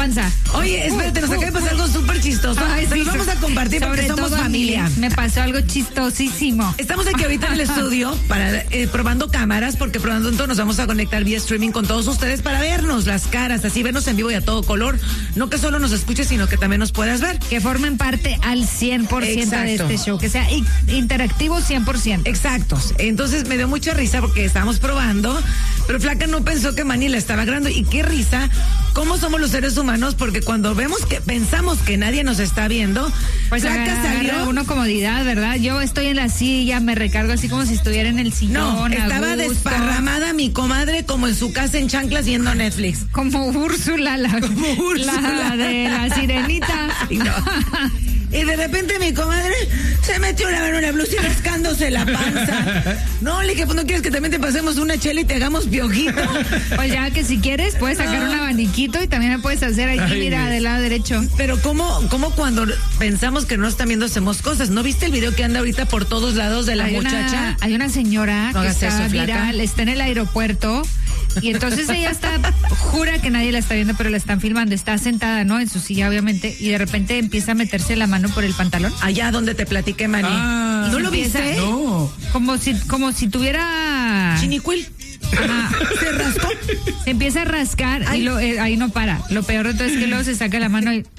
panza. Oye, espérate, nos acaba de pasar algo súper chistoso. Ay, Se sí, los vamos a compartir porque sobre somos todo a mí, familia. me pasó algo chistosísimo. Estamos aquí ahorita en el estudio para probando cámaras, porque pronto nos vamos a conectar vía streaming con todos ustedes para vernos las caras, así vernos en vivo y a todo color. No que solo nos escuches, sino que también nos puedas ver. Que formen parte al 100% Exacto. de este show, que sea interactivo 100%. Exactos. Entonces me dio mucha risa porque estábamos probando, pero Flaca no pensó que Manny la estaba grabando. Y qué risa, cómo somos los seres humanos, porque cuando pensamos que nadie nos está viendo, pues Flaca salió. Una comodidad, ¿verdad? Yo estoy en la silla, me recargo así como si estuviera en el sillón. No, estaba desparramada mi comadre como en su casa en chanclas viendo Netflix. Como Úrsula, la de la sirenita. Ay, no. Y de repente mi comadre se metió la mano en la blusa y rascándose la panza. No, le dije, pues no quieres que también te pasemos una chela y te hagamos piojito. Pues ya que si quieres puedes sacar un abaniquito y también lo puedes hacer aquí, mira, del lado derecho. Pero ¿cómo cuando pensamos que no están viendo hacemos cosas? ¿No viste el video que anda ahorita por todos lados de la muchacha? Hay una señora que está viral, está en el aeropuerto. Y entonces ella jura que nadie la está viendo, pero la están filmando. Está sentada, ¿no? En su silla, obviamente. Y de repente empieza a meterse la mano por el pantalón. Allá donde te platiqué, Manny. ¿No lo viste? No. Como si tuviera... Chinicuil. Ajá. Se rascó. Se empieza a rascar. Ay. Y ahí no para. Lo peor de todo es que luego se saca la mano y...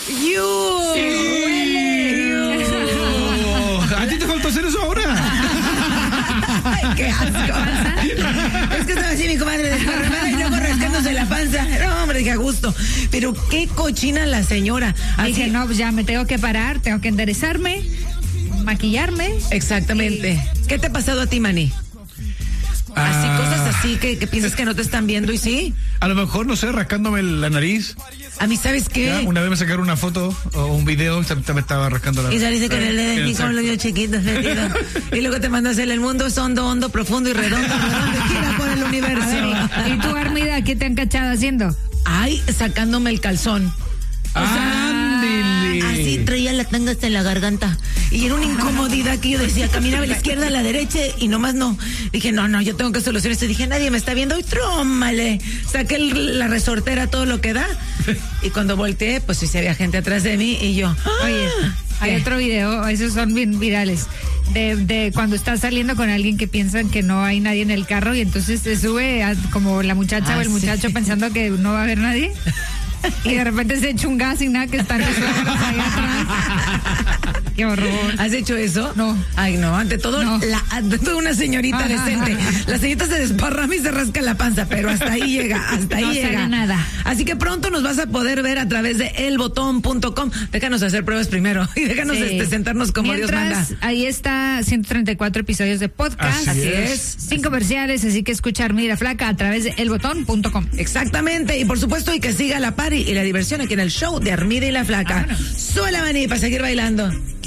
¡Huele! ¿A ti te faltó hacer eso ahora? ¡Ay, qué asco! Es que estaba así mi comadre desparramada y luego rascándose la panza. No, hombre, dije a gusto. Pero qué cochina la señora. Así... Dije, no, pues ya me tengo que parar, tengo que enderezarme, maquillarme. Exactamente. ¿Qué te ha pasado a ti, Manny? Así, cosas así que piensas que no te están viendo y sí. A lo mejor, no sé, rascándome la nariz. A mí, ¿sabes qué? ¿Ya? Una vez me sacaron una foto o un video y me estaba rascando la nariz. Y saliste con el dedo en con los dedos chiquitos metidos. Y luego te mandas el mundo es hondo, hondo, profundo y redondo, y gira por el universo. A ver, ¿y tú, Armida, qué te han cachado haciendo? Ay, sacándome el calzón. O sea, así traía la tanga hasta en la garganta. Y era una incomodidad que yo decía, caminaba a la izquierda, a la derecha y nomás no. Dije, no, yo tengo que solucionar esto. Dije, nadie me está viendo y trómale. Saqué la resortera, todo lo que da. Y cuando volteé, pues sí había gente atrás de mí y yo. Oye, hay otro video, esos son bien virales. De cuando estás saliendo con alguien que piensan que no hay nadie en el carro y entonces se sube como la muchacha o el muchacho pensando que no va a haber nadie. Y de repente se echa un gas y nada que están los suegros ahí atrás. Qué horror. ¿Has hecho eso? No. Ay, no, ante todo, no. ante todo una señorita decente. La señorita se desparrama y se rasca la panza, pero hasta ahí llega, no llega. Nada. Así que pronto nos vas a poder ver a través de elbotón.com. Déjanos hacer pruebas primero y déjanos sentarnos como mientras, Dios manda. Ahí está 134 episodios de podcast. Así es. Sin comerciales, así que escuchar Mira Flaca a través de elbotón.com. Exactamente, y por supuesto, y que siga la party y la diversión aquí en el show de Armida y la Flaca. Súbela, Manny, para seguir bailando.